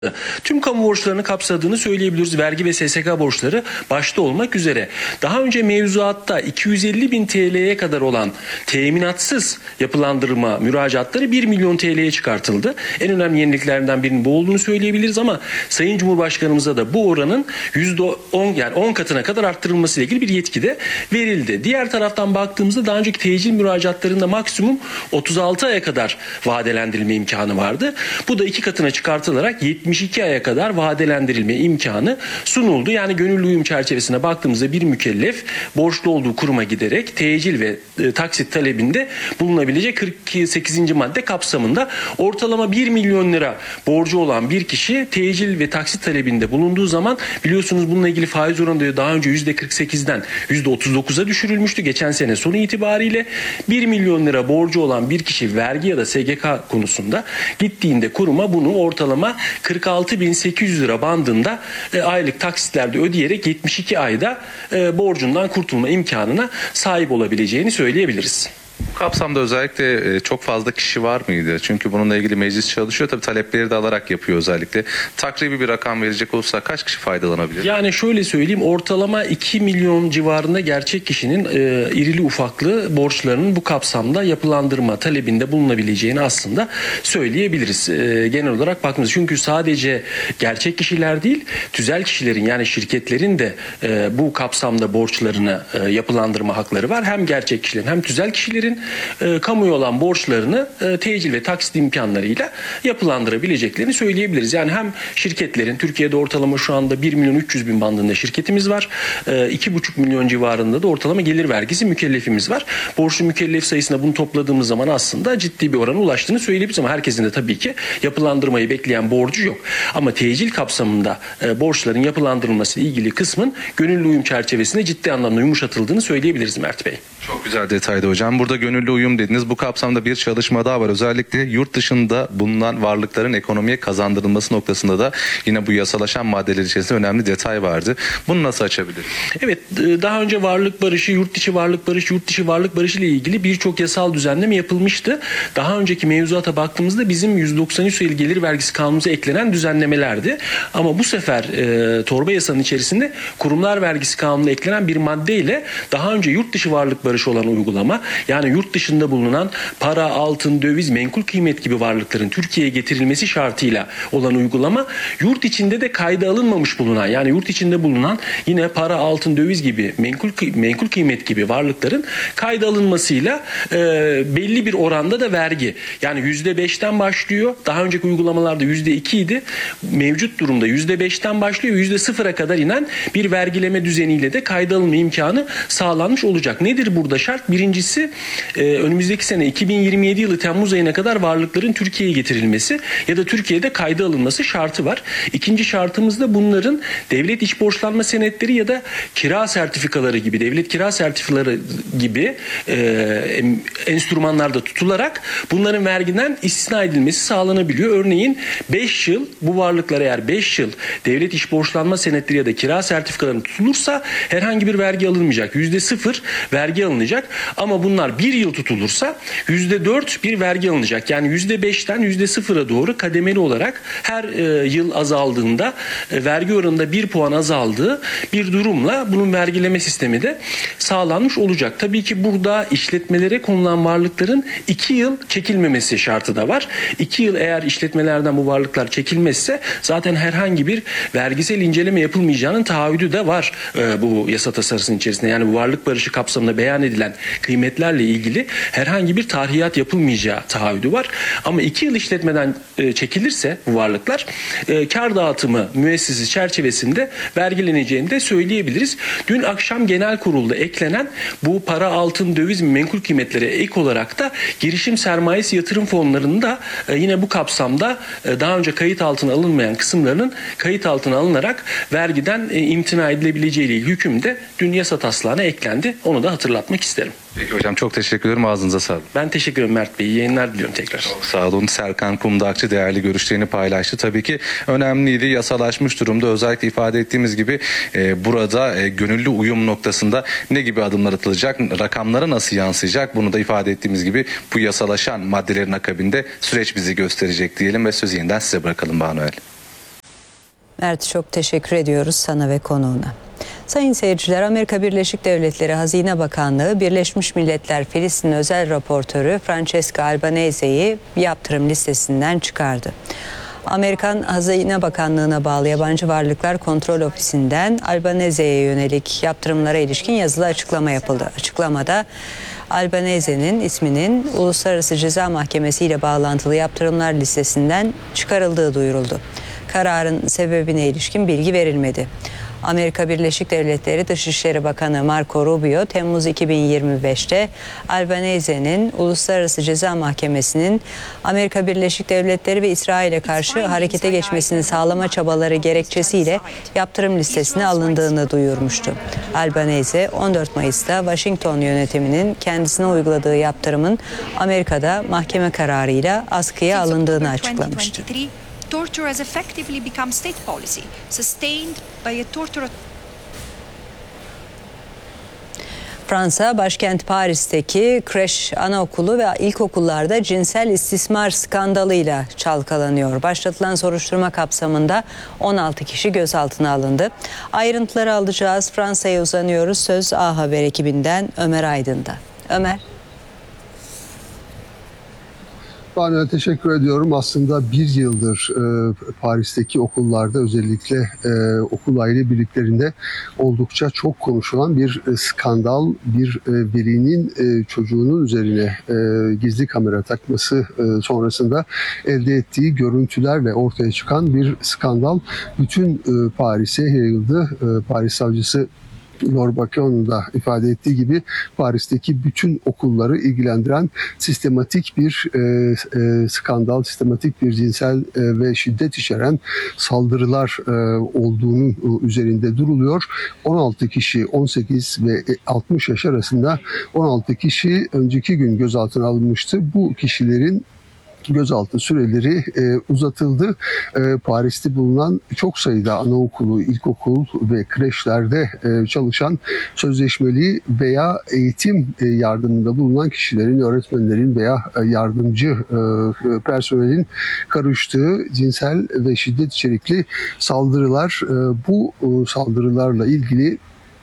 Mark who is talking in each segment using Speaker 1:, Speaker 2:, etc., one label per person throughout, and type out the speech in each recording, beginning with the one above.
Speaker 1: tüm kamu borçlarını kapsadığını söyleyebiliriz. Vergi ve SSK borçları başta olmak üzere. Daha önce mevzuatta 250 bin TL'ye kadar olan teminatsız yapılandırma müracaatları 1 milyon TL'ye çıkartıldı. En önemli yeniliklerinden birinin bu olduğunu söyleyebiliriz ama Sayın Cumhurbaşkanımıza da bu oranın %10 yani 10 katına kadar arttırılması ile ilgili bir yetki de verildi. Diğer taraftan baktığımızda daha önceki tecil müracaatlarında maksimum 36 aya kadar vadelendirilme imkanı vardı. Bu da 2 katına çıkartılarak 72 aya kadar vadelendirilme imkanı sunuldu. Yani gönüllü uyum çerçevesine baktığımızda bir mükellef borçlu olduğu kuruma giderek tecil ve taksit talebinde bulunabilecek 48. madde kapsamında ortalama 1 milyon lira borcu olan bir kişi tecil ve taksit talebinde bulunduğu zaman biliyorsunuz bununla ilgili faiz oranı da daha önce %48'den %39'a düşürülmüştü. Geçen sene sonu itibariyle 1 milyon lira borcu olan bir kişi vergi ya da SGK konusunda gittiğinde kuruma bunu ortalama 46.800 lira bandında aylık taksitlerde ödeyerek 72 ayda borcundan kurtulma imkanına sahip olabileceğini söyleyebiliriz.
Speaker 2: Bu kapsamda özellikle çok fazla kişi var mıydı? Çünkü bununla ilgili meclis çalışıyor. Tabii talepleri de alarak yapıyor özellikle. Takribi bir rakam verecek olursa kaç kişi faydalanabilir?
Speaker 1: Yani şöyle söyleyeyim, ortalama 2 milyon civarında gerçek kişinin irili ufaklı borçlarının bu kapsamda yapılandırma talebinde bulunabileceğini aslında söyleyebiliriz. Genel olarak baktığımızda çünkü sadece gerçek kişiler değil, tüzel kişilerin yani şirketlerin de bu kapsamda borçlarını yapılandırma hakları var. Hem gerçek kişilerin hem tüzel kişilerin kamuya olan borçlarını tecil ve taksit imkanlarıyla yapılandırabileceklerini söyleyebiliriz. Yani hem şirketlerin, Türkiye'de ortalama şu anda 1 milyon 300 bin bandında şirketimiz var. 2,5 milyon civarında da ortalama gelir vergisi mükellefimiz var. Borçlu mükellef sayısına bunu topladığımız zaman aslında ciddi bir orana ulaştığını söyleyebiliriz ama herkesin de tabii ki yapılandırmayı bekleyen borcu yok. Ama tecil kapsamında borçların yapılandırılması ile ilgili kısmın gönüllü uyum çerçevesinde ciddi anlamda yumuşatıldığını söyleyebiliriz Mert Bey.
Speaker 2: Çok güzel detaydı hocam. Burada gönüllü uyum dediniz. Bu kapsamda bir çalışma daha var. Özellikle yurt dışında bulunan varlıkların ekonomiye kazandırılması noktasında da yine bu yasalaşan maddeler içerisinde önemli detay vardı. Bunu nasıl açabiliriz?
Speaker 1: Evet, daha önce varlık barışı, yurt dışı varlık barışı, yurt dışı varlık barışı ile ilgili birçok yasal düzenleme yapılmıştı. Daha önceki mevzuata baktığımızda bizim 193 sayılı gelir vergisi kanunumuza eklenen düzenlemelerdi. Ama bu sefer torba yasanın içerisinde kurumlar vergisi kanununa eklenen bir maddeyle daha önce yurt dışı varlık barışı olan uygulama, yani yurt dışında bulunan para, altın, döviz, menkul kıymet gibi varlıkların Türkiye'ye getirilmesi şartıyla olan uygulama, yurt içinde de kayda alınmamış bulunan, yani yurt içinde bulunan yine para, altın, döviz gibi menkul kıymet gibi varlıkların kayda alınmasıyla belli bir oranda da vergi, yani %5'ten başlıyor. Daha önceki uygulamalarda %2 idi. Mevcut durumda %5'ten başlıyor, %0'a kadar inen bir vergileme düzeniyle de kayda alınma imkanı sağlanmış olacak. Nedir burada şart? Birincisi önümüzdeki sene 2027 yılı Temmuz ayına kadar varlıkların Türkiye'ye getirilmesi ya da Türkiye'de kayda alınması şartı var. İkinci şartımız da bunların devlet iç borçlanma senetleri ya da kira sertifikaları gibi, devlet kira sertifikaları gibi enstrümanlarda tutularak bunların vergiden istisna edilmesi sağlanabiliyor. Örneğin 5 yıl bu varlıklar eğer 5 yıl devlet iç borçlanma senetleri ya da kira sertifikalarını tutulursa herhangi bir vergi alınmayacak. %0 vergi alınacak ama bunlar 1 yıl tutulursa %4 bir vergi alınacak. Yani %5'ten %0'a doğru kademeli olarak her yıl azaldığında vergi oranında 1 puan azaldığı bir durumla bunun vergileme sistemi de sağlanmış olacak. Tabii ki burada işletmelere konulan varlıkların 2 yıl çekilmemesi şartı da var. 2 yıl eğer işletmelerden bu varlıklar çekilmezse zaten herhangi bir vergisel inceleme yapılmayacağının taahhüdü de var bu yasa tasarısının içerisinde. Yani bu varlık barışı kapsamında beyan edilen kıymetlerle ilgili herhangi bir tarhiyat yapılmayacağı taahhüdü var. Ama 2 yıl işletmeden çekilirse bu varlıklar kar dağıtımı müessesesi çerçevesinde vergileneceğini de söyleyebiliriz. Dün akşam genel kurulda eklenen bu para, altın, döviz, menkul kıymetlere ek olarak da girişim sermayesi yatırım fonlarının da yine bu kapsamda daha önce kayıt altına alınmayan kısımlarının kayıt altına alınarak vergiden imtina edilebileceğiyle ilgili hüküm de dün yasa taslağına eklendi. Onu da hatırlatmak isterim.
Speaker 2: Peki hocam, çok teşekkür ederim. Ağzınıza sağlık.
Speaker 1: Ben teşekkür ederim Mert Bey. İyi yayınlar diliyorum tekrar.
Speaker 2: Çok sağ olun. Serkan Kumdakçı değerli görüşlerini paylaştı. Tabii ki önemliydi. Yasalaşmış durumda. Özellikle ifade ettiğimiz gibi burada gönüllü uyum noktasında ne gibi adımlar atılacak? Rakamlara nasıl yansıyacak? Bunu da ifade ettiğimiz gibi bu yasalaşan maddelerin akabinde süreç bizi gösterecek diyelim ve sözü yeniden size bırakalım Banu El.
Speaker 3: Mert, çok teşekkür ediyoruz sana ve konuğuna. Sayın seyirciler, Amerika Birleşik Devletleri Hazine Bakanlığı, Birleşmiş Milletler Filistin Özel Raportörü Francesca Albanese'yi yaptırım listesinden çıkardı. Amerikan Hazine Bakanlığı'na bağlı Yabancı Varlıklar Kontrol Ofisi'nden Albanese'ye yönelik yaptırımlara ilişkin yazılı açıklama yapıldı. Açıklamada Albanese'nin isminin Uluslararası Ceza Mahkemesi ile bağlantılı yaptırımlar listesinden çıkarıldığı duyuruldu. Kararın sebebine ilişkin bilgi verilmedi. Amerika Birleşik Devletleri Dışişleri Bakanı Marco Rubio, Temmuz 2025'te Albanese'nin Uluslararası Ceza Mahkemesi'nin Amerika Birleşik Devletleri ve İsrail'e karşı harekete geçmesini sağlama çabaları gerekçesiyle yaptırım listesine alındığını duyurmuştu. Albanese, 14 Mayıs'ta Washington yönetiminin kendisine uyguladığı yaptırımın Amerika'da mahkeme kararıyla askıya alındığını açıklamıştı.
Speaker 4: Torture has effectively become state policy, sustained by a torture.
Speaker 3: Fransa, başkent Paris'teki kreş, anaokulu ve ilkokullarda cinsel istismar skandalıyla çalkalanıyor. Başlatılan soruşturma kapsamında 16 kişi gözaltına alındı. Ayrıntıları alacağız. Fransa'ya uzanıyoruz. Söz A Haber ekibinden Ömer Aydın'da. Ömer.
Speaker 5: Ben teşekkür ediyorum. Aslında bir yıldır Paris'teki okullarda, özellikle okul aile birliklerinde oldukça çok konuşulan bir skandal, bir velinin çocuğunun üzerine gizli kamera takması sonrasında elde ettiği görüntülerle ortaya çıkan bir skandal bütün Paris'e yayıldı. Paris savcısı Laure Bacon'un da ifade ettiği gibi Paris'teki bütün okulları ilgilendiren sistematik bir skandal, sistematik bir cinsel ve şiddet içeren saldırılar olduğunu üzerinde duruluyor. 16 kişi, 18 ve 60 yaş arasında 16 kişi önceki gün gözaltına alınmıştı. Bu kişilerin gözaltı süreleri uzatıldı. Paris'te bulunan çok sayıda anaokulu, ilkokul ve kreşlerde çalışan sözleşmeli veya eğitim yardımında bulunan kişilerin, öğretmenlerin veya yardımcı personelin karıştığı cinsel ve şiddet içerikli saldırılar, bu saldırılarla ilgili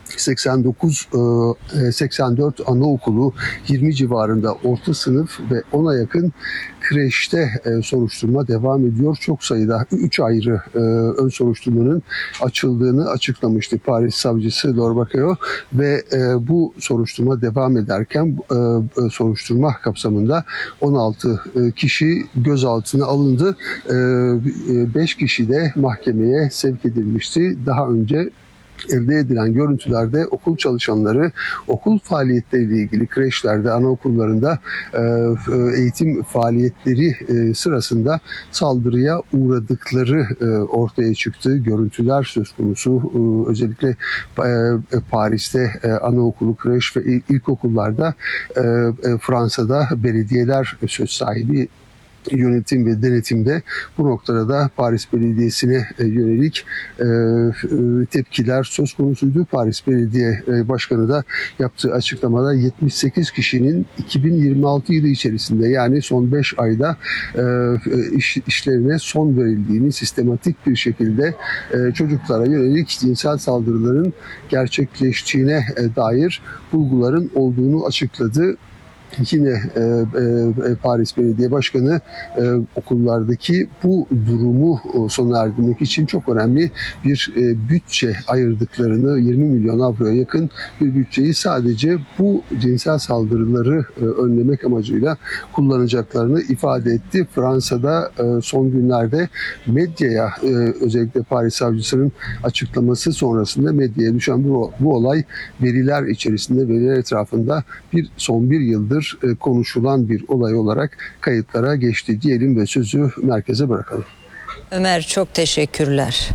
Speaker 5: 84 anaokulu, 20 civarında orta sınıf ve 10'a yakın kreşte soruşturma devam ediyor. Çok sayıda 3 ayrı ön soruşturmanın açıldığını açıklamıştı Paris savcısı Laure Bacon ve bu soruşturma devam ederken soruşturma kapsamında 16 kişi gözaltına alındı. 5 kişi de mahkemeye sevk edilmişti. Daha önce elde edilen görüntülerde okul çalışanları okul faaliyetleriyle ilgili kreşlerde, anaokullarında eğitim faaliyetleri sırasında saldırıya uğradıkları ortaya çıktı. Görüntüler söz konusu. Özellikle Paris'te anaokulu, kreş ve ilkokullarda Fransa'da belediyeler söz sahibi, yönetim ve denetimde. Bu noktada da Paris Belediyesi'ne yönelik tepkiler söz konusuydu. Paris Belediye Başkanı da yaptığı açıklamada 78 kişinin 2026 yılı içerisinde, yani son 5 ayda işlerine son verildiğini, sistematik bir şekilde çocuklara yönelik cinsel saldırıların gerçekleştiğine dair bulguların olduğunu açıkladı. Yine Paris Belediye Başkanı okullardaki bu durumu sona erdirmek için çok önemli bir bütçe ayırdıklarını, 20 milyon avroya yakın bir bütçeyi sadece bu cinsel saldırıları önlemek amacıyla kullanacaklarını ifade etti. Fransa'da son günlerde medyaya, özellikle Paris savcısının açıklaması sonrasında medyaya düşen bu olay veriler içerisinde, veriler etrafında son bir yıldır konuşulan bir olay olarak kayıtlara geçti diyelim ve sözü merkeze bırakalım.
Speaker 3: Ömer, çok teşekkürler.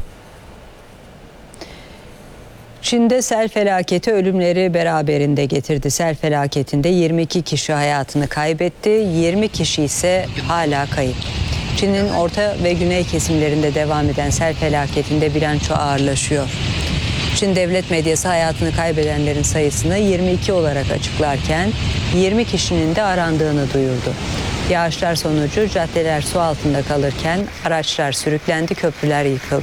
Speaker 3: Çin'de sel felaketi ölümleri beraberinde getirdi. Sel felaketinde 22 kişi hayatını kaybetti, 20 kişi ise hala kayıp. Çin'in orta ve güney kesimlerinde devam eden sel felaketinde bilanço ağırlaşıyor. Çin devlet medyası hayatını kaybedenlerin sayısını 22 olarak açıklarken 20 kişinin de arandığını duyurdu. Yağışlar sonucu caddeler su altında kalırken araçlar sürüklendi, köprüler yıkıldı.